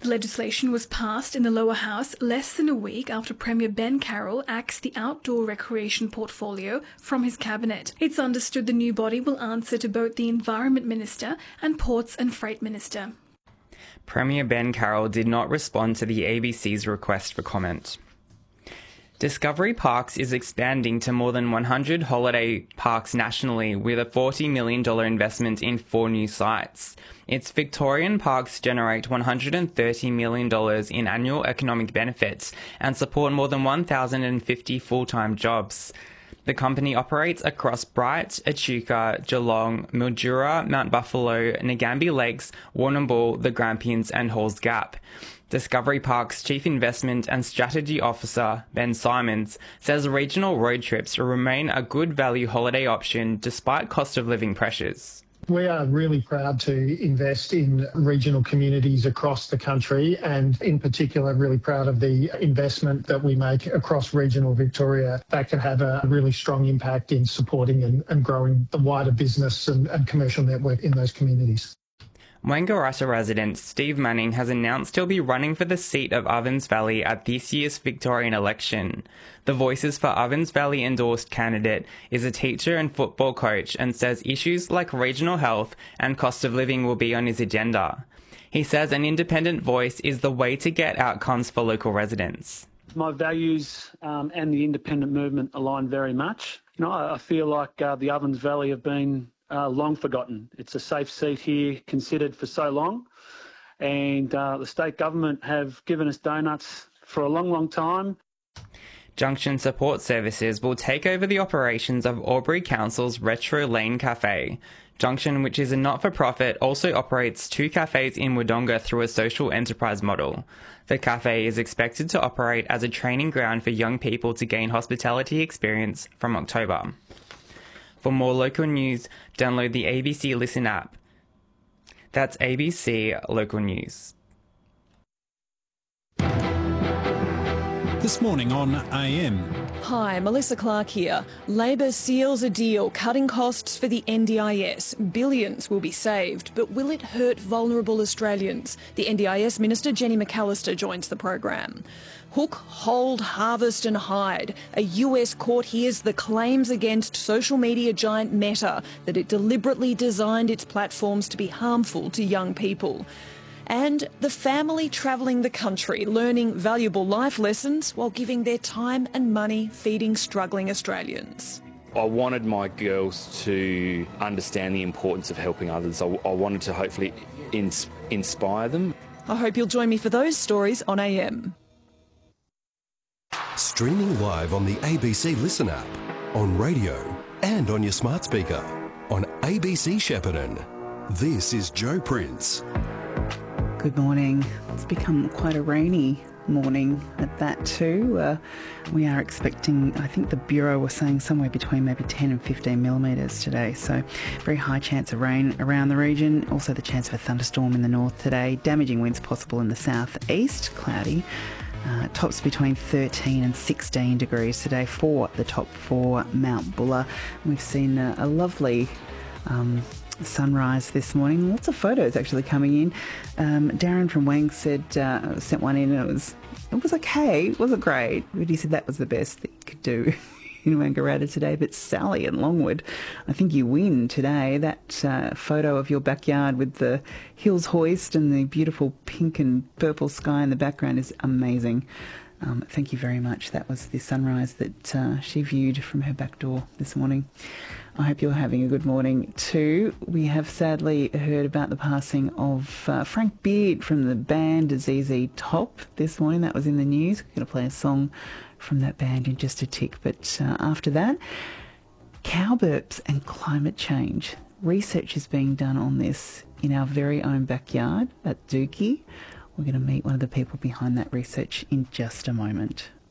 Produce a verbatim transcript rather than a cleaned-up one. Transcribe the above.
The legislation was passed in the lower house less than a week after Premier Ben Carroll axed the outdoor recreation portfolio from his cabinet. It's understood the new body will answer to both the Environment Minister and Ports and Freight Minister. Premier Ben Carroll did not respond to the A B C's request for comment. Discovery Parks is expanding to more than one hundred holiday parks nationally with a forty million dollars investment in four new sites. Its Victorian parks generate one hundred thirty million dollars in annual economic benefits and support more than one thousand fifty full-time jobs. The company operates across Bright, Echuca, Geelong, Mildura, Mount Buffalo, Nagambie Lakes, Warrnambool, the Grampians and Halls Gap. Discovery Park's Chief Investment and Strategy Officer, Ben Simons, says regional road trips remain a good value holiday option despite cost of living pressures. We are really proud to invest in regional communities across the country, and in particular really proud of the investment that we make across regional Victoria that can have a really strong impact in supporting and, and growing the wider business and, and commercial network in those communities. Wangaratta resident Steve Manning has announced he'll be running for the seat of Ovens Valley at this year's Victorian election. The Voices for Ovens Valley endorsed candidate is a teacher and football coach and says issues like regional health and cost of living will be on his agenda. He says an independent voice is the way to get outcomes for local residents. My values um, and the independent movement align very much. You know, I, I feel like uh, the Ovens Valley have been Uh, long forgotten. It's a safe seat here, considered for so long, and uh, the state government have given us donuts for a long, long time. Junction Support Services will take over the operations of Albury Council's Retro Lane Cafe. Junction, which is a not-for-profit, also operates two cafes in Wodonga through a social enterprise model. The cafe is expected to operate as a training ground for young people to gain hospitality experience from October. For more local news, download the A B C Listen app. That's A B C Local News. This morning on A M. Hi, Melissa Clark here. Labor seals a deal cutting costs for the N D I S. Billions will be saved, but will it hurt vulnerable Australians? The N D I S Minister Jenny McAllister joins the program. Hook, hold, harvest and hide. A U S court hears the claims against social media giant Meta that it deliberately designed its platforms to be harmful to young people. And the family travelling the country, learning valuable life lessons while giving their time and money feeding struggling Australians. I wanted my girls to understand the importance of helping others. I, I wanted to hopefully ins- inspire them. I hope you'll join me for those stories on A M. Streaming live on the A B C Listen app, on radio and on your smart speaker, on A B C Shepparton. This is Joe Prince. Good morning. It's become quite a rainy morning at that too. Uh, we are expecting, I think the Bureau was saying somewhere between maybe ten and fifteen millimetres today, so very high chance of rain around the region. Also the chance of a thunderstorm in the north today. Damaging winds possible in the south-east, cloudy. Uh, tops between thirteen and sixteen degrees today for the top four Mount Buller. We've seen a, a lovely um, sunrise this morning. Lots of photos actually coming in. Um, Darren from Wang said uh, sent one in and it was it was okay. It wasn't great, but he said that was the best that he could do in Wangaratta today. But Sally in Longwood, I think you win today. That uh, photo of your backyard with the hills hoist and the beautiful pink and purple sky in the background is amazing. Um, thank you very much. That was the sunrise that uh, she viewed from her back door this morning. I hope you're having a good morning too. We have sadly heard about the passing of uh, Frank Beard from the band Z Z Top this morning. That was in the news. We're going to play a song from that band in just a tick. But uh, after that, cow burps and climate change. Research is being done on this in our very own backyard at Dookie. We're going to meet one of the people behind that research in just a moment.